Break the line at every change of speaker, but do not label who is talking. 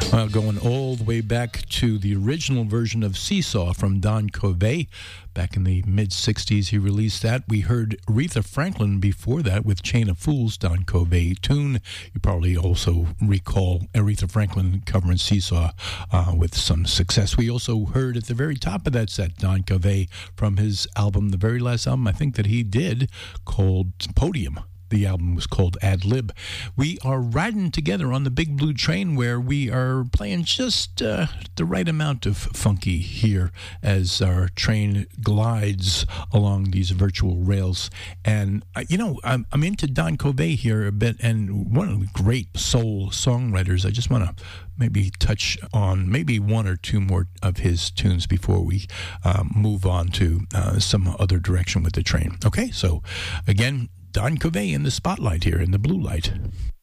Going all the way back to the original version of Seesaw from Don Covey. Back in the mid-'60s, he released that. We heard Aretha Franklin before that with Chain of Fools, Don Covey tune. You probably also recall Aretha Franklin covering Seesaw with some success. We also heard at the very top of that set, Don Covey from his album, the very last album I think that he did, called Podium. The album was called Ad Lib. We are riding together on the Big Blue Train where we are playing just the right amount of funky here as our train glides along these virtual rails. And, I'm into Don Covey here a bit, and one of the great soul songwriters. I just want to maybe touch on maybe one or two more of his tunes before we move on to some other direction with the train. Okay, so again, Don Covey in the spotlight here in the blue light.